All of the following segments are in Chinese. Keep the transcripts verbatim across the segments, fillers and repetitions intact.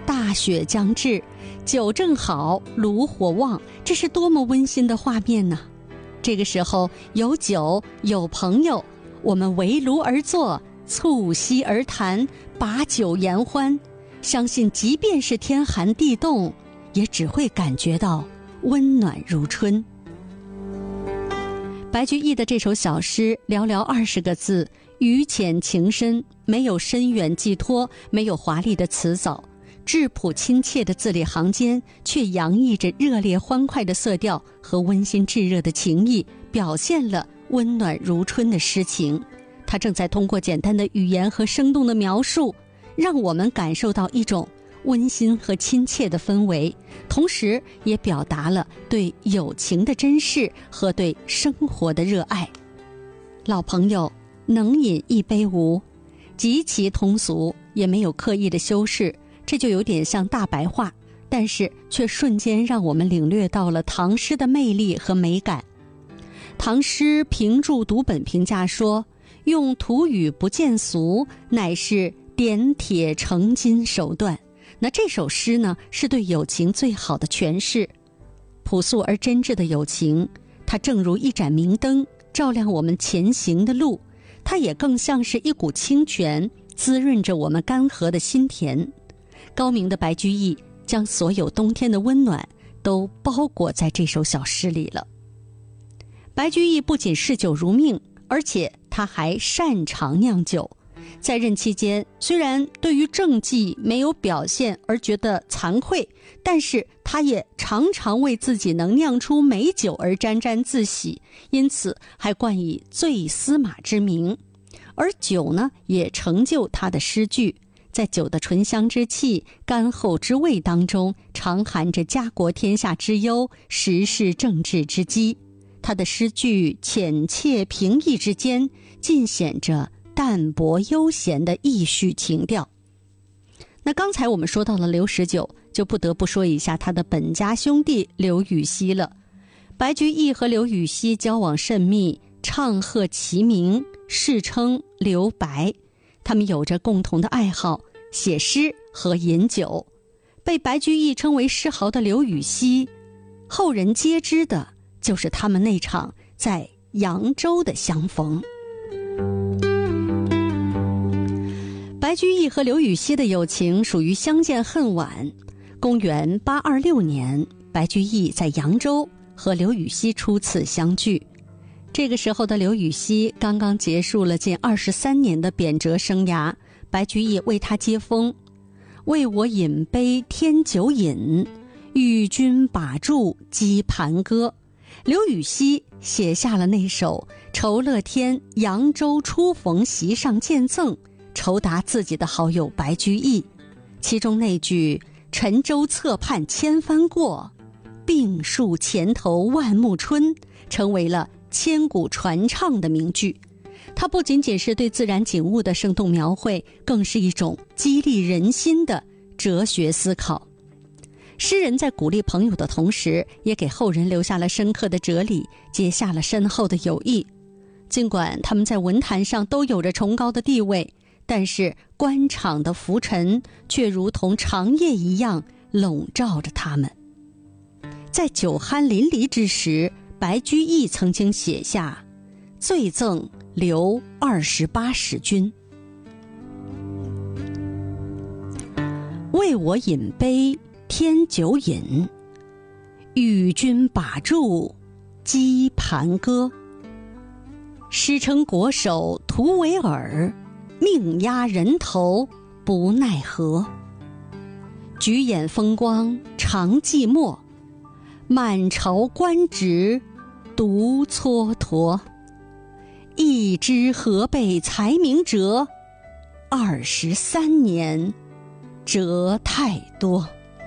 大雪将至，酒正好，炉火旺，这是多么温馨的画面呢！这个时候有酒有朋友，我们围炉而坐，促膝而谈，把酒言欢，相信即便是天寒地冻，也只会感觉到温暖如春。白居易的这首小诗寥寥二十个字，语浅情深，没有深远寄托，没有华丽的辞藻，质朴亲切的字里行间，却洋溢着热烈欢快的色调和温馨炙热的情意，表现了温暖如春的诗情。它正在通过简单的语言和生动的描述，让我们感受到一种温馨和亲切的氛围，同时也表达了对友情的珍视和对生活的热爱。老朋友，能饮一杯无？极其通俗，也没有刻意的修饰，这就有点像大白话，但是却瞬间让我们领略到了唐诗的魅力和美感。唐诗评注读本评价说，用土语不见俗，乃是点铁成金手段。那这首诗呢，是对友情最好的诠释。朴素而真挚的友情，它正如一盏明灯，照亮我们前行的路，它也更像是一股清泉，滋润着我们干涸的心田。高明的白居易将所有冬天的温暖都包裹在这首小诗里了。白居易不仅嗜酒如命，而且他还擅长酿酒。在任期间，虽然对于政绩没有表现而觉得惭愧，但是他也常常为自己能酿出美酒而沾沾自喜，因此还冠以醉司马之名。而酒呢，也成就他的诗句，在酒的醇香之气、甘厚之味当中，常含着家国天下之忧、时事政治之机。他的诗句浅切平易之间，尽显着淡泊悠闲的意绪情调。那刚才我们说到了刘十九，就不得不说一下他的本家兄弟刘禹锡了。白居易和刘禹锡交往甚密，唱和齐名，世称刘白。他们有着共同的爱好，写诗和饮酒。被白居易称为诗豪的刘禹锡，后人皆知的就是他们那场在扬州的相逢。白居易和刘禹锡的友情属于相见恨晚。公元八二六年，白居易在扬州和刘禹锡初次相聚。这个时候的刘禹锡刚刚结束了近二十三年的贬谪生涯，白居易为他接风，为我饮杯添酒饮，与君把箸击盘歌。刘禹锡写下了那首酬乐天扬州初逢席上见赠，酬答自己的好友白居易。其中那句沉舟侧畔千帆过，病树前头万木春，成为了千古传唱的名句。它不仅仅是对自然景物的生动描绘，更是一种激励人心的哲学思考。诗人在鼓励朋友的同时，也给后人留下了深刻的哲理，结下了深厚的友谊。尽管他们在文坛上都有着崇高的地位，但是官场的浮沉却如同长夜一样笼罩着他们。在酒酣淋漓之时，白居易曾经写下醉赠刘二十八使君，为我饮杯添酒饮，与君把箸击盘歌。诗称国手徒为饵，命压人头不奈何。举眼风光常寂寞，满朝官职独蹉跎。一知河北才名折，二十三年折太多。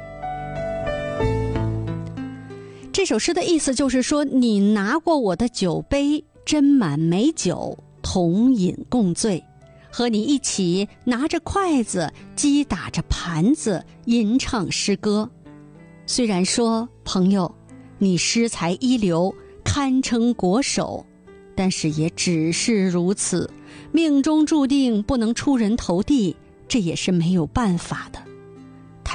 这首诗的意思就是说，你拿过我的酒杯，斟满美酒，同饮共醉，和你一起拿着筷子，击打着盘子，吟唱诗歌。虽然说朋友，你诗才一流，堪称国手，但是也只是如此，命中注定不能出人头地，这也是没有办法的。